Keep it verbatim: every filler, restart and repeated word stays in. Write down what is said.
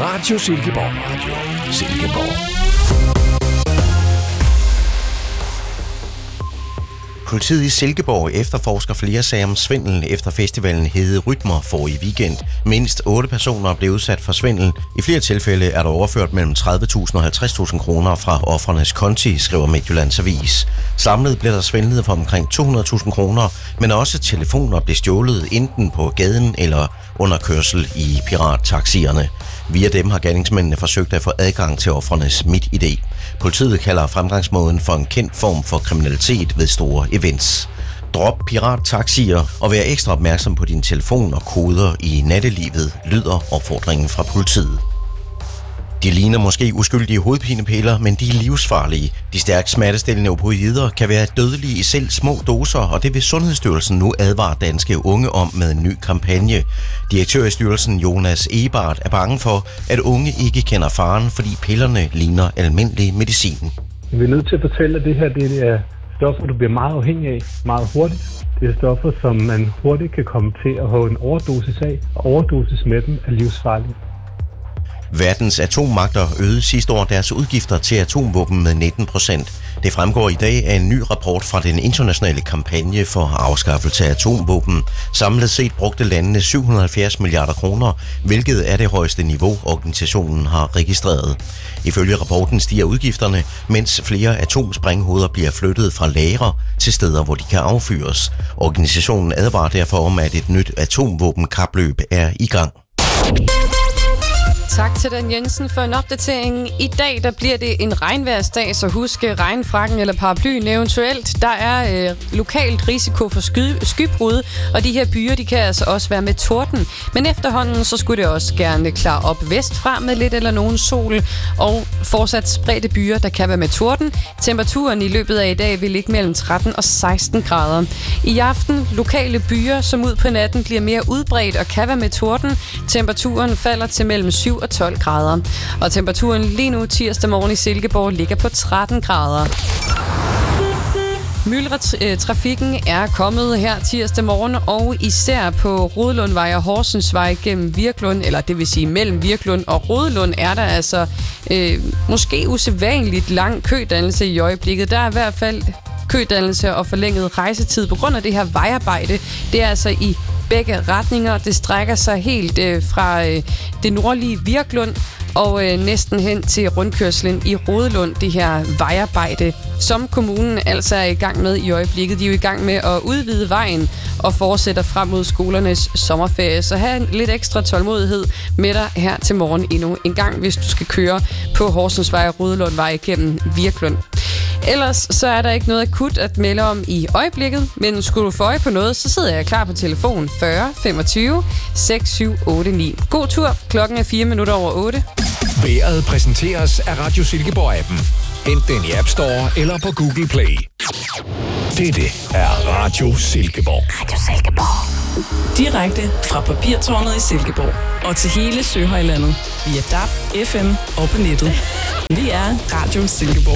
Radio Silkeborg. Radio Silkeborg. Politiet i Silkeborg efterforsker flere sager om svindel efter festivalen Hede Rytmer forrige weekend. Mindst otte personer blev udsat for svindel. I flere tilfælde er der overført mellem tredive tusind og halvtreds tusind kroner fra ofrenes konti, skriver Midtjyllands Avis. Samlet blev der svindlet for omkring to hundrede tusind kroner, men også telefoner blev stjålet enten på gaden eller under kørsel i pirattaxierne. Via dem har gerningsmændene forsøgt at få adgang til ofrenes MitID. Politiet kalder fremgangsmåden for en kendt form for kriminalitet ved store events. Drop pirattaxier og vær ekstra opmærksom på din telefon og koder i nattelivet, lyder opfordringen fra politiet. De ligner måske uskyldige hovedpinepiller, men de er livsfarlige. De stærkt smertestillende opioider kan være dødelige i selv små doser, og det vil Sundhedsstyrelsen nu advare danske unge om med en ny kampagne. Direktør i styrelsen Jonas Ebert er bange for, at unge ikke kender faren, fordi pillerne ligner almindelig medicin. Vi er nødt til at fortælle, at det her det er stoffer, du bliver meget afhængig af meget hurtigt. Det er stoffer, som man hurtigt kan komme til at have en overdosis af, og overdosis med dem er livsfarlige. Verdens atommagter øgede sidste år deres udgifter til atomvåben med nitten procent. Det fremgår i dag af en ny rapport fra den internationale kampagne for afskaffelse af atomvåben. Samlet set brugte landene syv hundrede og halvfjerds milliarder kroner, hvilket er det højeste niveau, organisationen har registreret. Ifølge rapporten stiger udgifterne, mens flere atomsprænghoveder bliver flyttet fra lagre til steder, hvor de kan affyres. Organisationen advarer derfor om, at et nyt atomvåbenkapløb er i gang. Tak til Dan Jensen for en opdatering. I dag der bliver det en regnværsdag, så husk regnfrakken eller paraplyen eventuelt. Der er øh, lokalt risiko for sky- skybrud, og de her byer de kan altså også være med torden. Men efterhånden så skulle det også gerne klare op vestfra med lidt eller nogen sol, og fortsat spredte byer, der kan være med torden. Temperaturen i løbet af i dag vil ligge mellem tretten og seksten grader. I aften lokale byer, som ud på natten bliver mere udbredt og kan være med torden. Temperaturen falder til mellem syv og tolv grader. Og temperaturen lige nu tirsdag morgen i Silkeborg ligger på tretten grader. Myldretrafikken er kommet her tirsdag morgen, og især på Rodelundvej og Horsensvej gennem Virklund, eller det vil sige mellem Virklund og Rodelund, er der altså øh, måske usædvanligt lang kødannelse i øjeblikket. Der er i hvert fald kødannelse og forlænget rejsetid på grund af det her vejarbejde. Det er altså i begge retninger. Det strækker sig helt øh, fra øh, det nordlige Virklund og øh, næsten hen til rundkørslen i Rodelund, det her vejarbejde, som kommunen altså er i gang med i øjeblikket. De er jo i gang med at udvide vejen og fortsætter frem mod skolernes sommerferie. Så have lidt ekstra tålmodighed med dig her til morgen endnu en gang, hvis du skal køre på Horsensvej og Rodelundvej gennem Virklund. Ellers så er der ikke noget akut at melde om i øjeblikket, men skulle du få øje på noget, så sidder jeg klar på telefon fyrre femogtyve seks syv otte ni. God tur. Klokken er fire minutter over otte. Vejret præsenteres af Radio Silkeborg-appen. Hent den i App Store eller på Google Play. Dette er Radio Silkeborg. Radio Silkeborg. Direkte fra Papirtårnet i Silkeborg og til hele Søhøjlandet via D A B, F M og på nettet. Vi er Radio Silkeborg.